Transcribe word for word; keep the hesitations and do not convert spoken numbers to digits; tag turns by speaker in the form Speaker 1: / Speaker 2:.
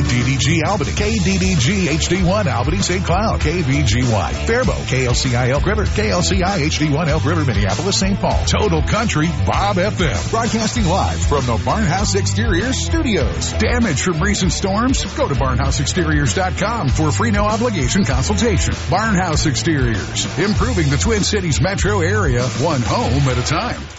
Speaker 1: D D G Albany, K D D G H D one Albany Saint Cloud, K V G Y Faribault, K L C I Elk River, K L C I H D one Elk River, Minneapolis, Saint Paul. Total Country Bob F M. Broadcasting live from the Barnhouse Exteriors Studios. Damage from recent storms? Go to barnhouse exteriors dot com for a free no obligation consultation. Barnhouse Exteriors, improving the Twin Cities metro area one home at a time.